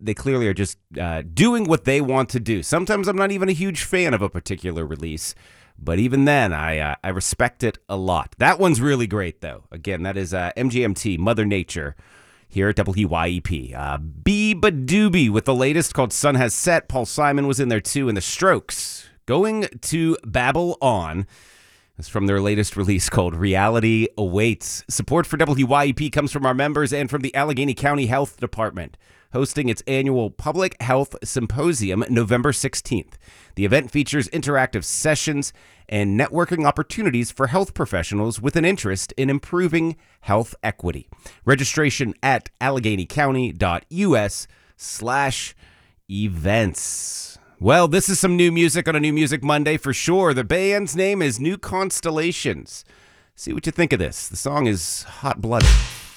they clearly are just doing what they want to do. Sometimes I'm not even a huge fan of a particular release, but even then, I respect it a lot. That one's really great, though. Again, that is MGMT, Mother Nature, here at WYEP. Biba Doobie with the latest called Sun Has Set. Paul Simon was in there, too, and The Strokes. Going to Babble On. It's from their latest release called Reality Awaits. Support for WYEP comes from our members and from the Allegheny County Health Department, hosting its annual Public Health Symposium November 16th. The event features interactive sessions and networking opportunities for health professionals with an interest in improving health equity. Registration at alleghenycounty.us/events. Well, this is some new music on a New Music Monday for sure. The band's name is New Constellations. See what you think of this. The song is hot-blooded.